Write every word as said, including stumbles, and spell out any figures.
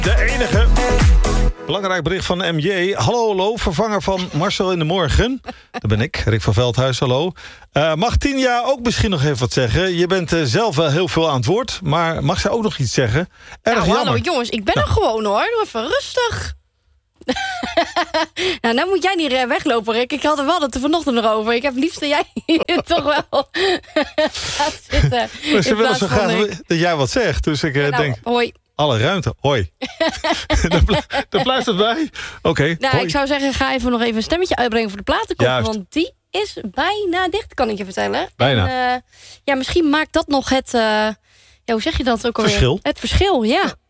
De enige. Belangrijk bericht van M J. Hallo, hallo, vervanger van Marcel in de Morgen. Dat ben ik, Rick van Veldhuis, hallo. Uh, mag Tinja ook misschien nog even wat zeggen? Je bent uh, zelf wel heel veel aan het woord, maar mag zij ook nog iets zeggen? Erg nou, jammer. Hallo jongens, ik ben er gewoon hoor. Doe even rustig. Nou, nou moet jij niet weglopen, Rick. Ik had er wel het er vanochtend nog over. Ik heb liefst dat jij hier toch wel gaat zitten. Maar ze willen zo graag ik. dat jij wat zegt. Dus ik uh, nou, denk... Hoi. Alle ruimte, hoi. Daar, bl daar blijft het bij. Oké. Okay, nou, ik zou zeggen, ga even nog even een stemmetje uitbrengen voor de platenkop. Want die is bijna dicht, kan ik je vertellen. Bijna. En, uh, ja, misschien maakt dat nog het... Uh, ja, hoe zeg je dat ook alweer? Verschil. Het verschil, ja. ja.